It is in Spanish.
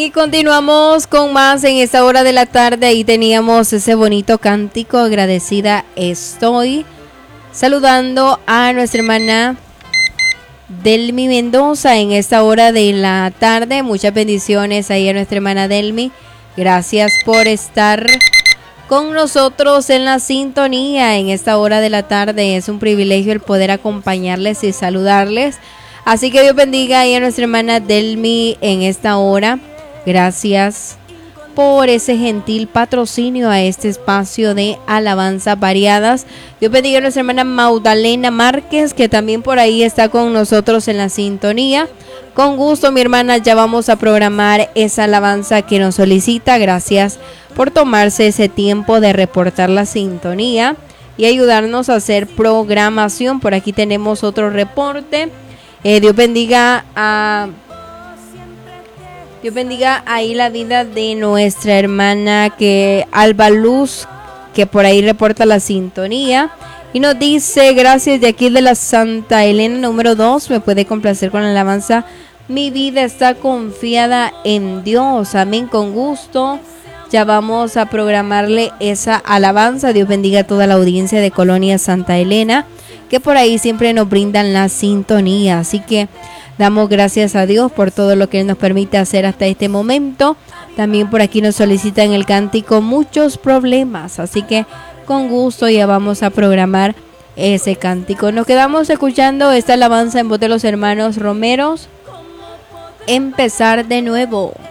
Y continuamos con más en esta hora de la tarde. Ahí teníamos ese bonito cántico, agradecida estoy. Saludando a nuestra hermana Delmi Mendoza en esta hora de la tarde. Muchas bendiciones ahí a nuestra hermana Delmi. Gracias por estar con nosotros en la sintonía en esta hora de la tarde. Es un privilegio el poder acompañarles y saludarles. Así que Dios bendiga ahí a nuestra hermana Delmi en esta hora. Gracias por ese gentil patrocinio a este espacio de alabanzas variadas. Dios bendiga a nuestra hermana Magdalena Márquez, que también por ahí está con nosotros en la sintonía. Con gusto, mi hermana, ya vamos a programar esa alabanza que nos solicita. Gracias por tomarse ese tiempo de reportar la sintonía y ayudarnos a hacer programación. Por aquí tenemos otro reporte. Dios bendiga ahí la vida de nuestra hermana que Alba Luz, que por ahí reporta la sintonía y nos dice: gracias de aquí de la Santa Elena número 2, me puede complacer con la alabanza Mi vida está confiada en Dios. Amén, con gusto. Ya vamos a programarle esa alabanza. Dios bendiga a toda la audiencia de Colonia Santa Elena, que por ahí siempre nos brindan la sintonía. Así que damos gracias a Dios por todo lo que Él nos permite hacer hasta este momento. También por aquí nos solicitan el cántico Muchos Problemas. Así que con gusto ya vamos a programar ese cántico. Nos quedamos escuchando esta alabanza en voz de los hermanos Romeros. Empezar de nuevo.